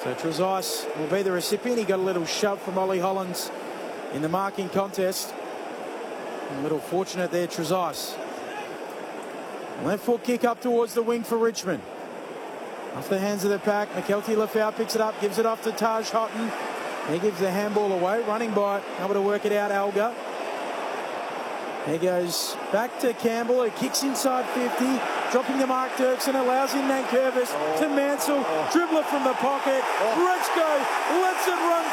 So Trezise will be the recipient. He got a little shove from Ollie Hollands in the marking contest. A little fortunate there, Trezise. Left foot kick up towards the wing for Richmond. Off the hands of the pack, McKelty Lafau picks it up, gives it off to Taj Houghton. He gives the handball away, running by it, able to work it out, Alga. He goes back to Campbell, who kicks inside 50, dropping to Mark Dirksen, allows in Nankervis to Mansell, dribbler from the pocket, Rechko lets it run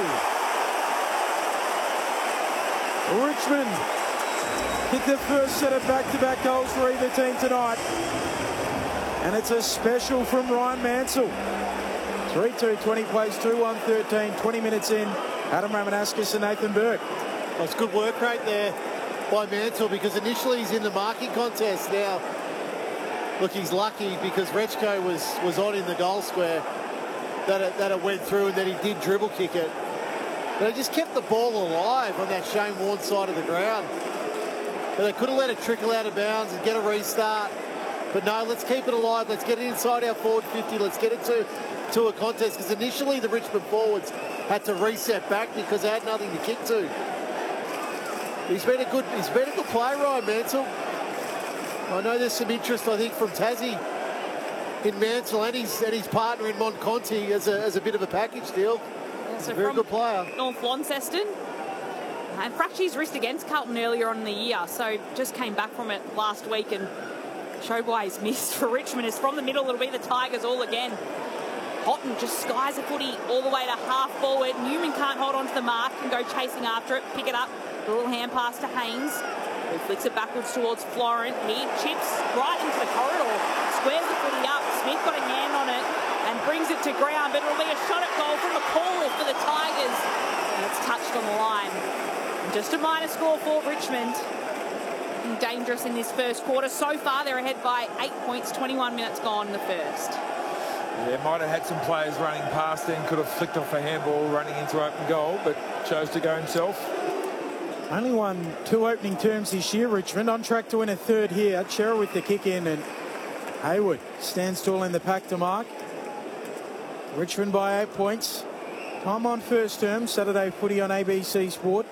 through. Richmond hit the first set of back-to-back goals for either team tonight. And it's a special from Ryan Mansell. 3-2, 20 plays, 2-1, 13, 20 minutes in. Adam Ramanauskas and Nathan Burke. Well, it's good work right there by Mansell, because initially he's in the marking contest. Now, look, he's lucky because Rechko was on in the goal square that it went through, and then he did dribble kick it. But they just kept the ball alive on that Shane Warne side of the ground. But they could have let it trickle out of bounds and get a restart. But no, let's keep it alive. Let's get it inside our forward 50. Let's get it to a contest, because initially the Richmond forwards had to reset back because they had nothing to kick to. He's been a good player, Ryan Mansell. I know there's some interest, I think, from Tassie in Mansell and his partner in Monconti as a bit of a package deal. Yeah, so very good player. North Launceston. And fractured his wrist against Carlton earlier on in the year, so just came back from it last week and showed why he's missed for Richmond. Is from the middle, it'll be the Tigers all again. Houghton just skies a footy all the way to half forward. Newman can't hold on to the mark and go chasing after it, pick it up. A little hand pass to Haynes, who flicks it backwards towards Florent. He chips right into the corridor, squares the footy up. Smith got a hand on it and brings it to ground, but it'll be a shot at goal from McCall for the Tigers. And it's touched on the line. And just a minor score for Richmond. Dangerous in this first quarter. So far, they're ahead by 8 points, 21 minutes gone in the first. Yeah, might have had some players running past then, could have flicked off a handball running into open goal, but chose to go himself. Only won 2 opening terms this year, Richmond. On track to win a third here. Chera with the kick in, and Hayward stands tall in the pack to mark. Richmond by 8 points. Time on first term. Saturday footy on ABC Sport.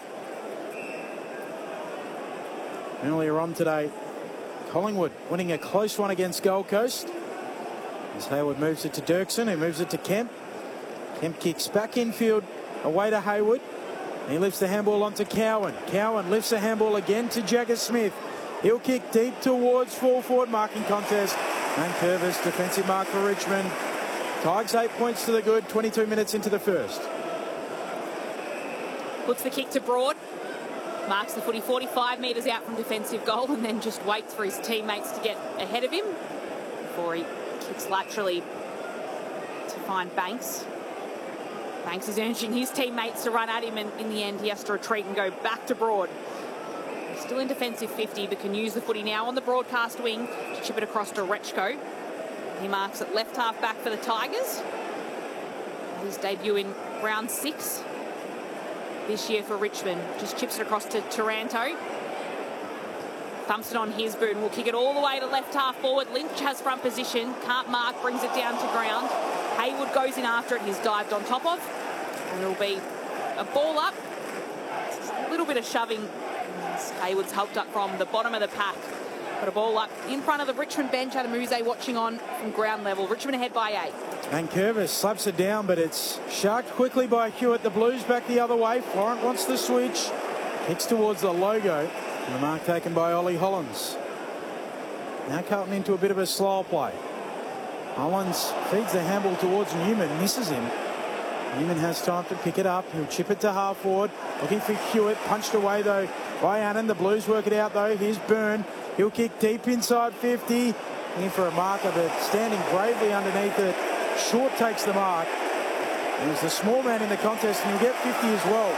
Earlier on today, Collingwood winning a close one against Gold Coast. As Hayward moves it to Dirksen, who moves it to Kemp. Kemp kicks back infield, away to Hayward. He lifts the handball onto Cowan. Cowan lifts the handball again to Jagger Smith. He'll kick deep towards full forward marking contest. Nankervis, defensive mark for Richmond. Tigers 8 points to the good, 22 minutes into the first. Puts the kick to Broad. Marks the footy 45 metres out from defensive goal, and then just waits for his teammates to get ahead of him before he kicks laterally to find Banks. Banks is urging his teammates to run at him, and in the end he has to retreat and go back to Broad. Still in defensive 50, but can use the footy now on the broadcast wing to chip it across to Rechko. He marks at left half back for the Tigers. His debut in round 6 this year for Richmond. Just chips it across to Taranto. Thumps it on Hisboon. Will kick it all the way to left half forward. Lynch has front position. Can't mark. Brings it down to ground. Hayward goes in after it. He's dived on top of. And it'll be a ball up. A little bit of shoving. Hayward's helped up from the bottom of the pack. Got a ball up in front of the Richmond bench. Adam Muse watching on from ground level. Richmond ahead by 8. Nankervis slaps it down, but it's sharked quickly by Hewitt. The Blues back the other way. Florent wants the switch. Kicks towards the logo. And the mark taken by Ollie Hollands. Now Carlton into a bit of a slow play. Hollands feeds the handball towards Newman. Misses him. Newman has time to pick it up. He'll chip it to half forward. Looking for Hewitt. Punched away, though, by Annan. The Blues work it out, though. Here's Byrne. He'll kick deep inside 50. In for a marker, but standing bravely underneath it. Short takes the mark. He was the small man in the contest, and he'll get 50 as well.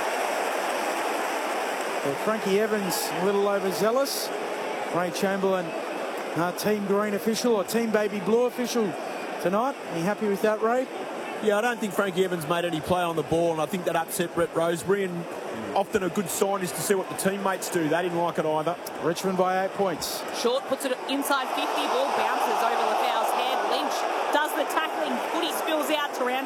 So Frankie Evans a little overzealous. Ray Chamberlain, Team Green official or Team Baby Blue official tonight. Are you happy with that, Ray? Yeah, I don't think Frankie Evans made any play on the ball, and I think that upset Brett Rosebery, and often a good sign is to see what the teammates do. They didn't like it either. Richmond by 8 points. Short puts it inside 50. Ball bounces over Lafau's head. Lynch does the tackling. Footy spills out to round